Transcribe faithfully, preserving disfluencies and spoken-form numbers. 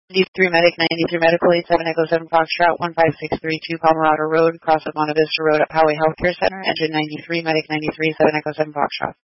ninety-three Medic, ninety-three Medical, eight seven Echo seven Foxtrot, one five six three two Palmerado Road, cross of Monte Vista Road at Poway Healthcare Center, engine ninety-three Medic, ninety-three seven Echo seven Foxtrot.